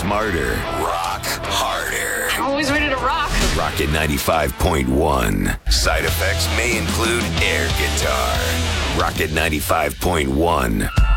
smarter. Rock harder. I'm always ready to rock. Rocket 95.1. Side effects may include air guitar. Rocket 95.1.